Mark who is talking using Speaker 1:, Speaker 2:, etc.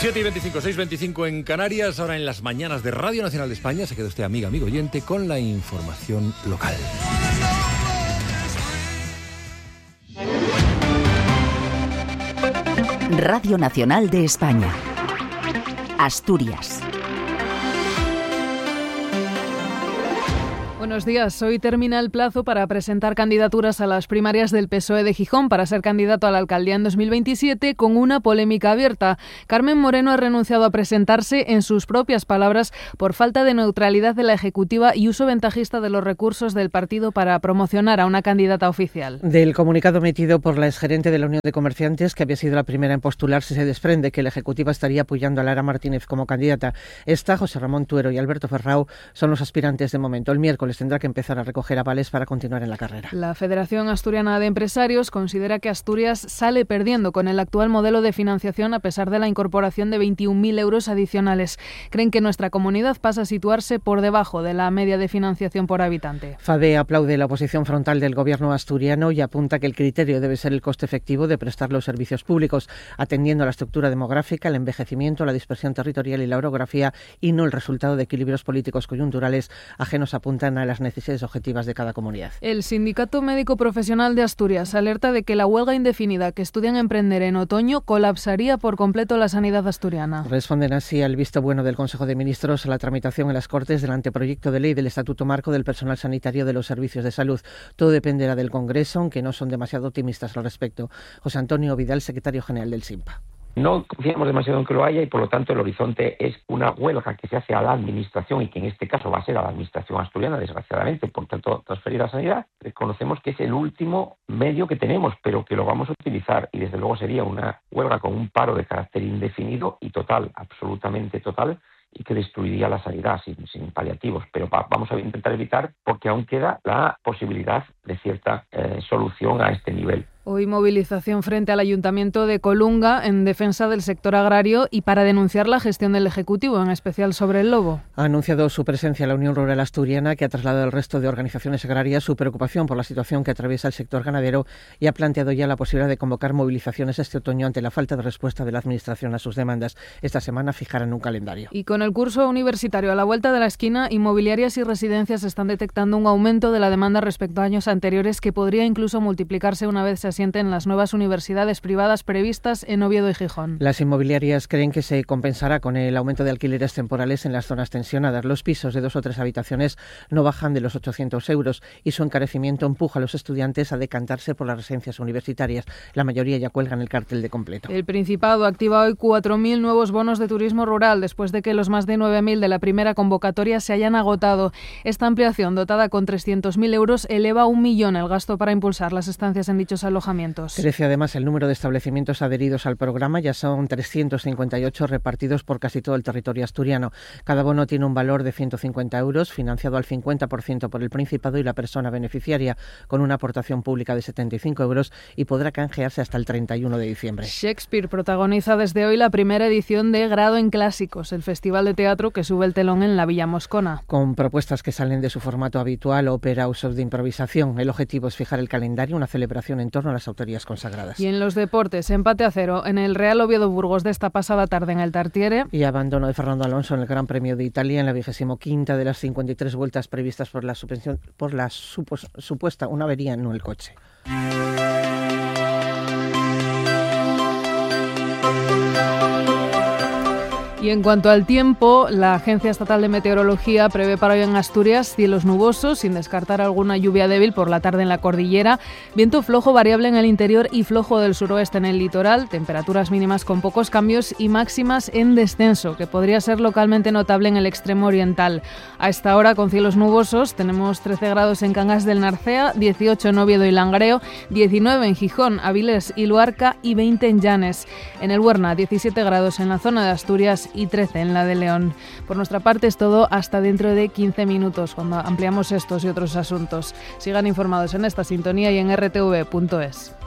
Speaker 1: 7:25, 6:25 en Canarias, ahora en las mañanas de Radio Nacional de España. Se queda usted, amigo oyente, con la información local.
Speaker 2: Radio Nacional de España. Asturias.
Speaker 3: Buenos días. Hoy termina el plazo para presentar candidaturas a las primarias del PSOE de Gijón para ser candidato a la alcaldía en 2027, con una polémica abierta. Carmen Moreno ha renunciado a presentarse, en sus propias palabras, por falta de neutralidad de la Ejecutiva y uso ventajista de los recursos del partido para promocionar a una candidata oficial.
Speaker 4: Del comunicado emitido por la exgerente de la Unión de Comerciantes, que había sido la primera en postularse, se desprende que la Ejecutiva estaría apoyando a Lara Martínez como candidata. Esta, José Ramón Tuero y Alberto Ferrao son los aspirantes de momento. El miércoles tendrá que empezar a recoger avales para continuar en la carrera.
Speaker 3: La Federación Asturiana de Empresarios considera que Asturias sale perdiendo con el actual modelo de financiación a pesar de la incorporación de 21.000 euros adicionales. Creen que nuestra comunidad pasa a situarse por debajo de la media de financiación por habitante.
Speaker 4: FADE aplaude la oposición frontal del gobierno asturiano y apunta que el criterio debe ser el coste efectivo de prestar los servicios públicos, atendiendo a la estructura demográfica, el envejecimiento, la dispersión territorial y la orografía, y no el resultado de equilibrios políticos coyunturales ajenos apuntan a las necesidades objetivas de cada comunidad.
Speaker 3: El Sindicato Médico Profesional de Asturias alerta de que la huelga indefinida que estudian emprender en otoño colapsaría por completo la sanidad asturiana.
Speaker 4: Responden así al visto bueno del Consejo de Ministros a la tramitación en las Cortes del anteproyecto de ley del Estatuto Marco del Personal Sanitario de los Servicios de Salud. Todo dependerá del Congreso, aunque no son demasiado optimistas al respecto. José Antonio Vidal, secretario general del SINPA.
Speaker 5: No confiamos demasiado en que lo haya y, por lo tanto, el horizonte es una huelga que se hace a la Administración y que en este caso va a ser a la Administración asturiana, desgraciadamente, por tanto, transferir a sanidad. Reconocemos que es el último medio que tenemos, pero que lo vamos a utilizar, y desde luego sería una huelga con un paro de carácter indefinido y total, absolutamente total, y que destruiría la sanidad sin paliativos. Pero vamos a intentar evitar, porque aún queda la posibilidad de cierta solución a este nivel.
Speaker 3: Hoy movilización frente al Ayuntamiento de Colunga en defensa del sector agrario y para denunciar la gestión del Ejecutivo, en especial sobre el lobo.
Speaker 4: Ha anunciado su presencia la Unión Rural Asturiana, que ha trasladado al resto de organizaciones agrarias su preocupación por la situación que atraviesa el sector ganadero y ha planteado ya la posibilidad de convocar movilizaciones este otoño ante la falta de respuesta de la Administración a sus demandas. Esta semana fijarán un calendario.
Speaker 3: Y con el curso universitario a la vuelta de la esquina, inmobiliarias y residencias están detectando un aumento de la demanda respecto a años anteriores que podría incluso multiplicarse una vez se asienten las nuevas universidades privadas previstas en Oviedo y Gijón.
Speaker 4: Las inmobiliarias creen que se compensará con el aumento de alquileres temporales en las zonas tensionadas. Los pisos de 2 o 3 habitaciones no bajan de los 800 euros y su encarecimiento empuja a los estudiantes a decantarse por las residencias universitarias. La mayoría ya cuelgan el cartel de completo.
Speaker 3: El Principado activa hoy 4.000 nuevos bonos de turismo rural después de que los más de 9.000 de la primera convocatoria se hayan agotado. Esta ampliación, dotada con 300.000 euros, eleva a 1 millón el gasto para impulsar las estancias en dichos alojamientos.
Speaker 4: Crece además el número de establecimientos adheridos al programa, ya son 358 repartidos por casi todo el territorio asturiano. Cada bono tiene un valor de 150 euros, financiado al 50% por el Principado y la persona beneficiaria, con una aportación pública de 75 euros y podrá canjearse hasta el 31 de diciembre.
Speaker 3: Shakespeare protagoniza desde hoy la primera edición de Grado en Clásicos, el festival de teatro que sube el telón en la Villa Moscona.
Speaker 4: Con propuestas que salen de su formato habitual, ópera o shows de improvisación. El objetivo es fijar el calendario, una celebración en torno a las autoridades consagradas.
Speaker 3: Y en los deportes, empate a 0 en el Real Oviedo Burgos de esta pasada tarde en el Tartiere.
Speaker 4: Y abandono de Fernando Alonso en el Gran Premio de Italia en la 25ª de las 53 vueltas previstas por la supuesta una avería en el coche.
Speaker 3: Y en cuanto al tiempo, la Agencia Estatal de Meteorología prevé para hoy en Asturias cielos nubosos, sin descartar alguna lluvia débil por la tarde en la cordillera, viento flojo variable en el interior y flojo del suroeste en el litoral, temperaturas mínimas con pocos cambios y máximas en descenso, que podría ser localmente notable en el extremo oriental. A esta hora, con cielos nubosos, tenemos 13 grados en Cangas del Narcea, 18 en Oviedo y Langreo, 19 en Gijón, Avilés y Luarca y 20 en Llanes. En el Huerna, 17 grados en la zona de Asturias y 13 en la de León. Por nuestra parte es todo, hasta dentro de 15 minutos, cuando ampliamos estos y otros asuntos. Sigan informados en esta sintonía y en rtv.es.